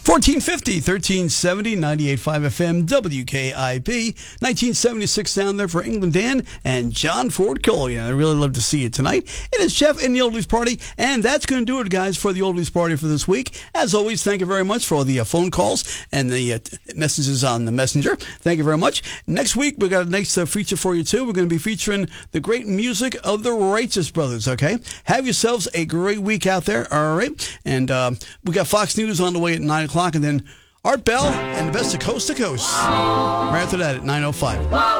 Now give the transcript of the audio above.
1450, 1370, 98.5 FM, WKIP, 1976 down there for England Dan and John Ford Collier. I really love to see you tonight. It is Jeff in the Oldies Party, and that's going to do it, guys, for the Oldies Party for this week. As always, thank you very much for all the phone calls and the messages on the messenger. Thank you very much. Next week, we got a nice feature for you, too. We're going to be featuring the great music of the Righteous Brothers, okay? Have yourselves a great week out there, all right? And we got Fox News on the way at 9 o'clock, and then Art Bell and the best of Coast to Coast. Right after that at 9:05.